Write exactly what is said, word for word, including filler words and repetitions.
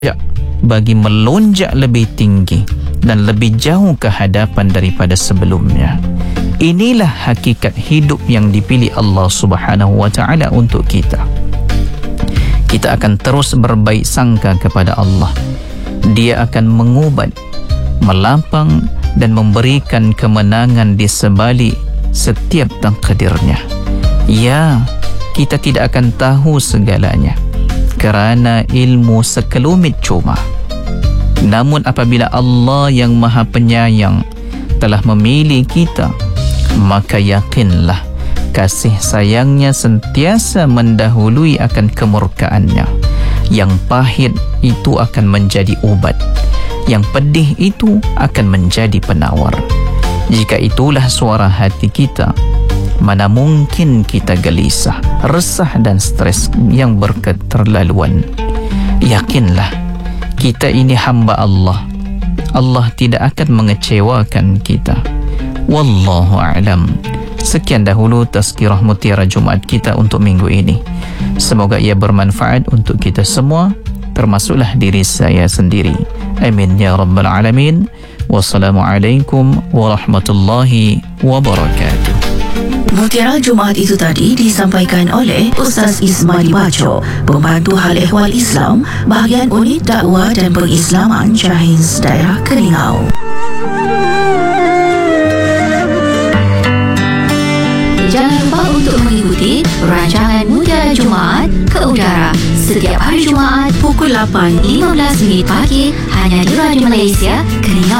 bagi melonjak lebih tinggi dan lebih jauh ke hadapan daripada sebelumnya. Inilah hakikat hidup yang dipilih Allah Subhanahu wa taala untuk kita. Kita akan terus berbaik sangka kepada Allah. Dia akan mengubat, melapang dan memberikan kemenangan di sebalik setiap takdirnya. Ya, kita tidak akan tahu segalanya kerana ilmu sekelumit cuma. Namun apabila Allah yang Maha Penyayang telah memilih kita, maka yakinlah kasih sayangnya sentiasa mendahului akan kemurkaannya. Yang pahit itu akan menjadi ubat, yang pedih itu akan menjadi penawar. Jika itulah suara hati kita, mana mungkin kita gelisah, resah dan stres yang berketerlaluan. Yakinlah, kita ini hamba Allah. Allah tidak akan mengecewakan kita. Wallahu a'lam. Sekian dahulu tazkirah mutiara Jumaat kita untuk minggu ini. Semoga ia bermanfaat untuk kita semua, termasuklah diri saya sendiri. Amin ya rabbal alamin. Wassalamualaikum warahmatullahi wabarakatuh. Mutiara Jumaat itu tadi disampaikan oleh Ustaz Ismail Baco, Pembantu Hal Ehwal Islam, Bahagian Unit Dakwah dan Pengislaman Cahiz, Daerah Kelingau. Jangan lupa untuk mengikuti rancangan Mutiara Jumaat ke udara setiap hari Jumaat pukul lapan lima belas minit pagi hanya di Radio Malaysia Kelingau.